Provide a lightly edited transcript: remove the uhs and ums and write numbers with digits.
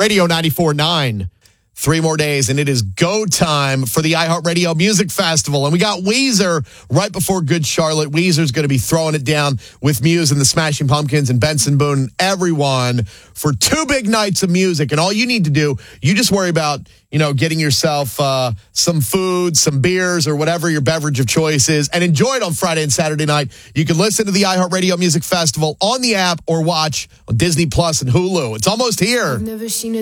Radio 94.9. 3 more days, and it is go time for the iHeartRadio Music Festival. And we got Weezer right before Good Charlotte. Weezer's going to be throwing it down with Muse and the Smashing Pumpkins and Benson Boone and everyone for 2 big nights of music. And all you need to do, you just worry about, getting yourself some food, some beers, or whatever your beverage of choice is, and enjoy it on Friday and Saturday night. You can listen to the iHeartRadio Music Festival on the app or watch on Disney Plus and Hulu. It's almost here. I've never seen a